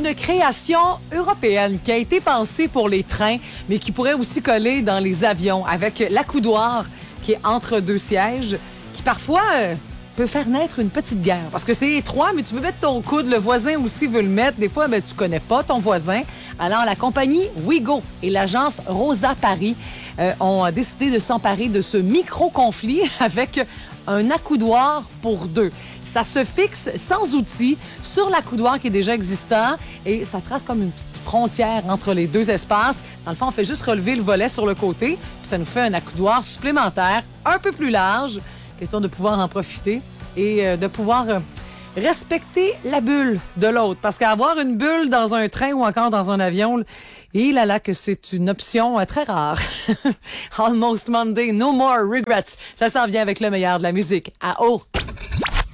une création européenne qui a été pensée pour les trains, mais qui pourrait aussi coller dans les avions avec l'accoudoir qui est entre deux sièges, qui parfois peut faire naître une petite guerre. Parce que c'est étroit, mais tu peux mettre ton coude, le voisin aussi veut le mettre. Des fois, tu connais pas ton voisin. Alors, la compagnie Ouigo et l'agence Rosa Paris ont décidé de s'emparer de ce micro-conflit avec un accoudoir pour deux. Ça se fixe sans outils sur l'accoudoir qui est déjà existant et ça trace comme une petite frontière entre les deux espaces. Dans le fond, on fait juste relever le volet sur le côté, puis ça nous fait un accoudoir supplémentaire, un peu plus large. Question de pouvoir en profiter et de pouvoir respecter la bulle de l'autre. Parce qu'avoir une bulle dans un train ou encore dans un avion, il a là que c'est une option très rare. Almost Monday, no more regrets. Ça s'en vient avec le meilleur de la musique. À haut.